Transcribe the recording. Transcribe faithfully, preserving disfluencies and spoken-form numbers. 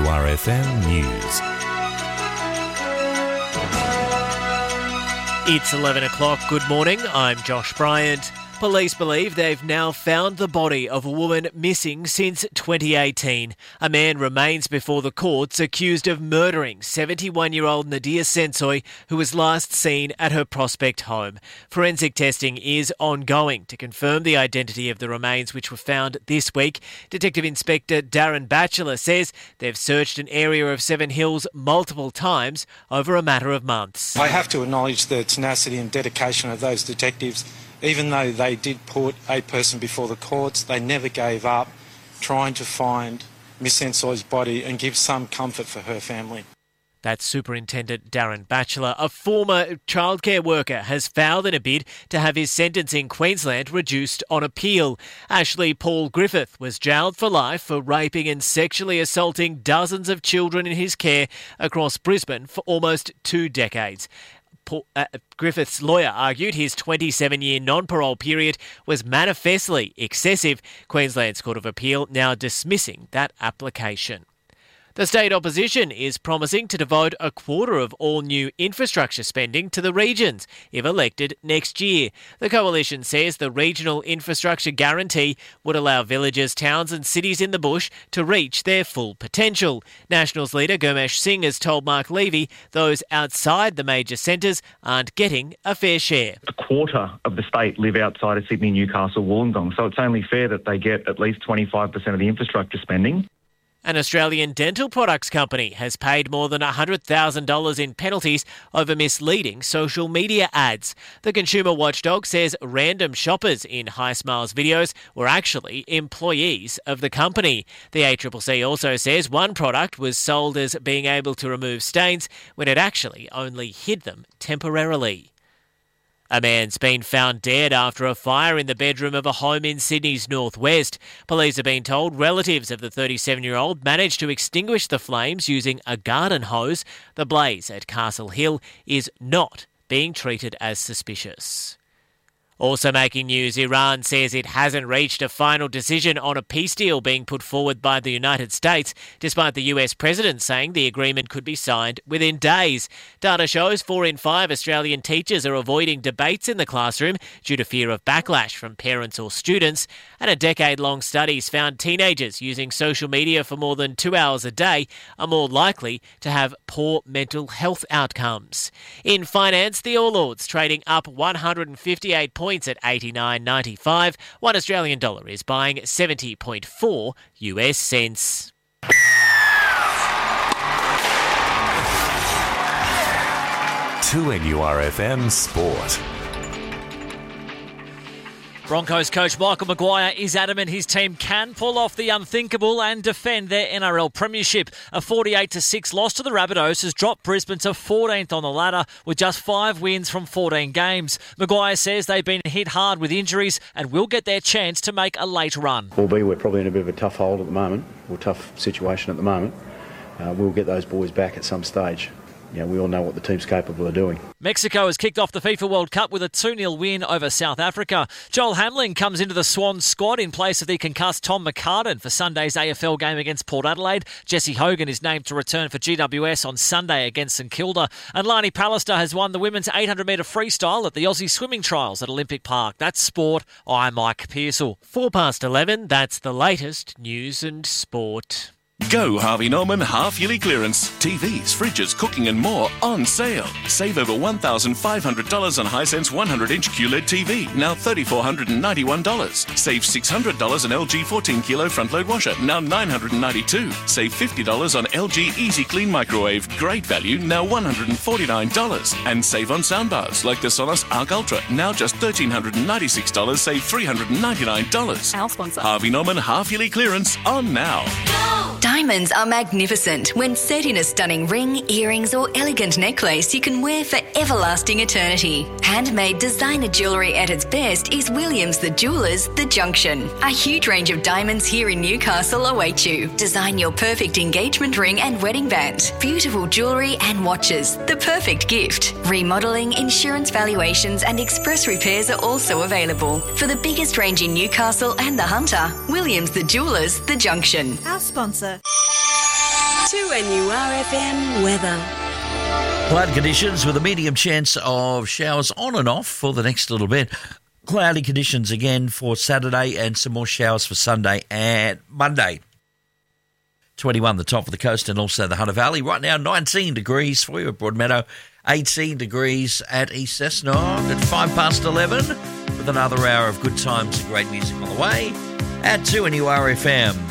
R F M News. It's eleven o'clock. Good morning. I'm Josh Bryant. Police believe they've now found the body of a woman missing since twenty eighteen. A man remains before the courts accused of murdering seventy-one-year-old Nadia Sensoy, who was last seen at her Prospect home. Forensic testing is ongoing to confirm the identity of the remains, which were found this week. Detective Inspector Darren Batchelor says they've searched an area of Seven Hills multiple times over a matter of months. I have to acknowledge the tenacity and dedication of those detectives. Even though they did put a person before the courts, they never gave up trying to find Miss Sensoy's body and give some comfort for her family. That's Superintendent Darren Batchelor. A former childcare worker has filed in a bid to have his sentence in Queensland reduced on appeal. Ashley Paul Griffith was jailed for life for raping and sexually assaulting dozens of children in his care across Brisbane for almost two decades. Paul, uh, Griffith's lawyer argued his twenty-seven-year non-parole period was manifestly excessive. Queensland's Court of Appeal now dismissing that application. The state opposition is promising to devote a quarter of all new infrastructure spending to the regions if elected next year. The coalition says the regional infrastructure guarantee would allow villages, towns and cities in the bush to reach their full potential. Nationals leader Gurmesh Singh has told Mark Levy those outside the major centres aren't getting a fair share. A quarter of the state live outside of Sydney, Newcastle, Wollongong, so it's only fair that they get at least twenty-five percent of the infrastructure spending. An Australian dental products company has paid more than one hundred thousand dollars in penalties over misleading social media ads. The consumer watchdog says random shoppers in High Smiles videos were actually employees of the company. The A C C C also says one product was sold as being able to remove stains when it actually only hid them temporarily. A man's been found dead after a fire in the bedroom of a home in Sydney's northwest. Police have been told relatives of the thirty-seven-year-old managed to extinguish the flames using a garden hose. The blaze at Castle Hill is not being treated as suspicious. Also making news, Iran says it hasn't reached a final decision on a peace deal being put forward by the United States, despite the U S president saying the agreement could be signed within days. Data shows four in five Australian teachers are avoiding debates in the classroom due to fear of backlash from parents or students. And a decade-long studies found teenagers using social media for more than two hours a day are more likely to have poor mental health outcomes. In finance, the All Ords trading up one hundred fifty-eight points at eighty-nine ninety-five. One Australian dollar is buying seventy point four U S cents. two N U R F M Sport. Broncos coach Michael Maguire is adamant his team can pull off the unthinkable and defend their N R L premiership. A forty-eight to six loss to the Rabbitohs has dropped Brisbane to fourteenth on the ladder with just five wins from fourteen games. Maguire says they've been hit hard with injuries and will get their chance to make a late run. Albeit we're probably in a bit of a tough hold at the moment, or tough situation at the moment. Uh, we'll get those boys back at some stage. You know, we all know what the team's capable of doing. Mexico has kicked off the FIFA World Cup with a two nil win over South Africa. Joel Hamling comes into the Swans squad in place of the concussed Tom McCartan for Sunday's A F L game against Port Adelaide. Jesse Hogan is named to return for G W S on Sunday against St Kilda. And Lani Pallister has won the women's eight hundred metre freestyle at the Aussie Swimming Trials at Olympic Park. That's sport. I'm Mike Pearsall. Four past eleven, that's the latest news and sport. Go Harvey Norman half-yearly clearance. T Vs, fridges, cooking and more on sale. Save over one thousand five hundred dollars on Hisense one hundred inch Q L E D T V, now three thousand four hundred ninety-one dollars. Save six hundred dollars on L G fourteen kilo front-load washer, now nine hundred ninety-two dollars. Save fifty dollars on L G Easy Clean microwave, great value, now one hundred forty-nine dollars. And save on soundbars like the Sonos Arc Ultra, now just one thousand three hundred ninety-six dollars, save three hundred ninety-nine dollars. Our sponsor. Harvey Norman half-yearly clearance on now. Diamonds are magnificent when set in a stunning ring, earrings or elegant necklace you can wear for everlasting eternity. Handmade designer jewellery at its best is Williams the Jewellers The Junction. A huge range of diamonds here in Newcastle await you. Design your perfect engagement ring and wedding band. Beautiful jewellery and watches. The perfect gift. Remodelling, insurance valuations and express repairs are also available. For the biggest range in Newcastle and the Hunter, Williams the Jewellers The Junction. Our sponsor. two N U R F M weather. Cloud conditions with a medium chance of showers on and off for the next little bit. Cloudy conditions again for Saturday and some more showers for Sunday and Monday. twenty-one the top of the coast and also the Hunter Valley. Right now nineteen degrees for you at Broadmeadow, eighteen degrees at East Cessnock at five past eleven with another hour of good times and great music on the way at two N U R F M.